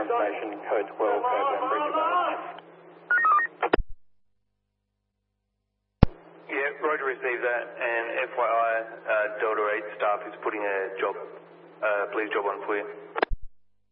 ground station, code 12, Bridge Bar. Yeah, Roger received that, and FYI, Delta 8 staff is putting a police job on for you.